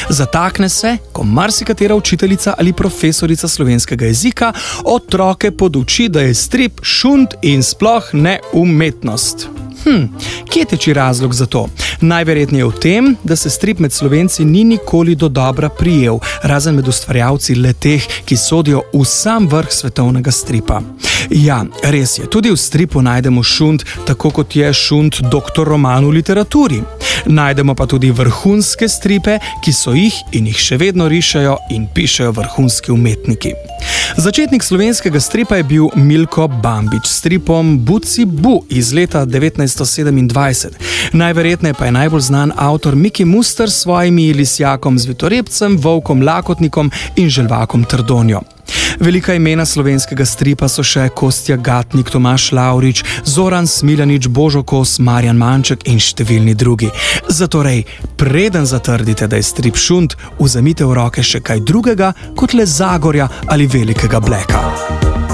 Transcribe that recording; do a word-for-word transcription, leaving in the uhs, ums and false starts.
Zatakne se, ko marsikatera učiteljica ali profesorica slovenskega jezika otroke poduči, da je strip šund in sploh ne umetnost. Hm, kje teči razlog za to? Najverjetneje v tem, da se strip med Slovenci ni nikoli do dobra prijel, razen med ustvarjalci le-teh, ki sodijo v sam vrh svetovnega stripa. Ja, res je, tudi v stripu najdemo šund, tako kot je šund doktor roman v literaturi. Najdemo pa tudi vrhunske stripe, ki so jih in jih še vedno rišejo in pišejo vrhunski umetniki. Začetnik slovenskega stripa je bil Milko Bambič s stripom Buci Bu iz leta devetnajststo sedemindvajset. Najverjetneje pa je najbolj znan avtor Miki Muster s svojimi Lisjakom Zvitorebcem, Volkom Lakotnikom in Želvakom Trdonjo. Velika imena slovenskega stripa so še Kostja Gatnik, Tomaž Lavrič, Zoran Smiljanić, Božo Kos, Marjan Manček in številni drugi. Zatorej, preden zatrdite, da je strip šund, vzemite v roke še kaj drugega kot le Zagorja ali Velikega Bleka.